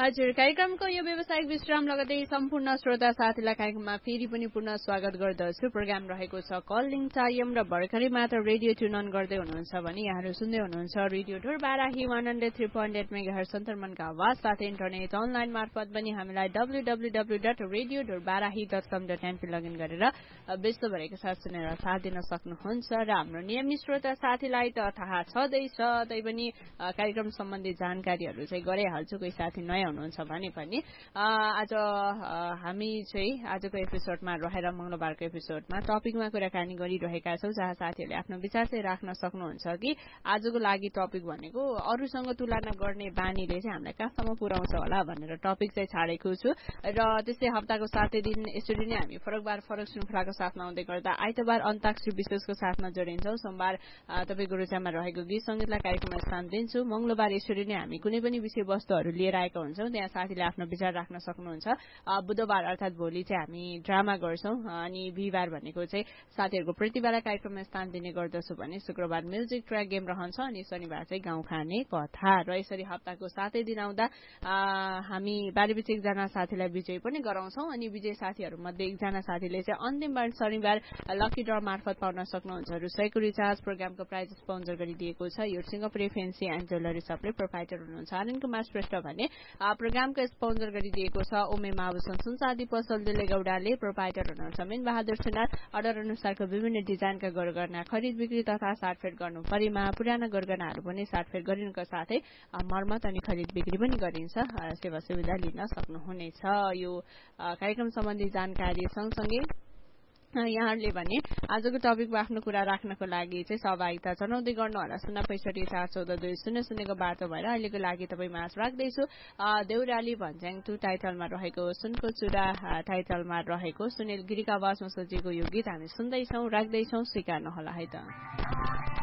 हजुर, कार्यक्रमको यो व्यावसायिक विश्राम लगतै सम्पूर्ण श्रोता साथीलाई कार्यक्रममा फेरि पनि पुनः स्वागत गर्दछु। प्रोग्राम रहेको छ कलिङ टाइम र भर्खरै मात्र रेडियो ट्युन अन गर्दै हुनुहुन्छ भने यहाँहरू सुन्दै हुनुहुन्छ रेडियो ढोर बाराही 103.8 मेगाहर्ज सन्तर्मनको आवाज साथै इन्टरनेट अनलाइन मार्फत पनि हामीलाई www.radiodhorbarahi.com.np लगइन गरेर विश्वभरिका साथ सुनेर साथ दिन सक्नुहुन्छ र हाम्रो नियमित श्रोता साथीलाई त थाहा छँदैछ, तैपनि कार्यक्रम सम्बन्धी जानकारीहरू चाहिँ गराइहाल्छु। कोही साथी नयाँ हुनुहुन्छ भने पनि आज हामी चाहिँ आजको एपिसोडमा रहेर मंगलबारको एपिसोडमा टपिकमा कुराकानी गरिरहेका छौँ, जहाँ साथीहरूले आफ्नो विचार चाहिँ राख्न सक्नुहुन्छ कि आजको लागि टपिक भनेको अरूसँग तुलना गर्ने बानीले चाहिँ हामीलाई कहाँसम्म पुर्याउँछ होला भनेर टपिक चाहिँ छाडेको छु। र त्यस्तै हप्ताको 7 दिन यसरी नै हामी फरक श्रृङ्खलाको साथमा आउँदै गर्दा आइतबार अन्ताक्षरी विशेषको साथमा जोडिन्छौँ। सोमबार तपाईँको रुचामा रहेको गीत संगीतलाई कार्यक्रममा स्थान दिन्छु। मंगलबार यसरी नै हामी कुनै पनि विषयवस्तुहरू लिएर आएका हुन्छौँ, त्यहाँ साथीले आफ्नो विचार राख्न सक्नुहुन्छ। बुधबार अर्थात् भोलि चाहिँ हामी ड्रामा गर्छौँ अनि बिहिबार भनेको चाहिँ साथीहरूको प्रतिभालाई कार्यक्रममा स्थान दिने गर्दछु भने शुक्रबार म्युजिक ट्र्याक गेम रहन्छ अनि शनिबार चाहिँ गाउँ खाने कथा। र यसरी हप्ताको 7 दिन आउँदा हामी बारीबिच एकजना साथीलाई विजय पनि गराउँछौँ अनि विजय साथीहरूमध्ये एकजना साथीले चाहिँ अन्तिमबार शनिबार लकी ड्र मार्फत पाउन सक्नुहुन्छ। रुसैको रिचार्ज प्रोग्रामको प्राइज स्पोन्सर गरिदिएको छ यो Singapore fancy and jewellery सपले proprietor हुनुहुन्छ आनन्द कुमार श्रेष्ठ भने प्रोग्रामको स्पोन्सर गरिदिएको छ उमे मावसन सुनसादी पसल दिले गौडाले प्रोपाइटर हुनुहुन्छ मिन बहादुर सुनार। अर्डर अनुसारको विभिन्न डिजाइनका गरगहना खरिद बिक्री तथा साटफेट गर्नु परेमा पुराना गरगहनाहरू पनि साटफेट गरिनुको साथै मर्मत अनि खरिद बिक्री पनि गरिन्छ। सेवा सुविधा लिन सक्नुहुनेछ। यो कार्यक्रम सम्बन्धी जानकारी सँगसँगै यहाँहरूले भने आजको टपिकमा आफ्नो कुरा राख्नको लागि चाहिँ सहभागिता जनाउँदै गर्नुहोला। 06574142000 बाटो भएर अहिलेको लागि तपाईँ माझ राख्दैछु देउराली भन्ज्याङ 2 टाइटलमा रहेको सुनको चुरा टाइटलमा रहेको सुनिल गिरीका आवाजमा सजिएको यो गीत हामी सुन्दैछौँ राख्दैछौँ, स्वीकार्नुहोला है त।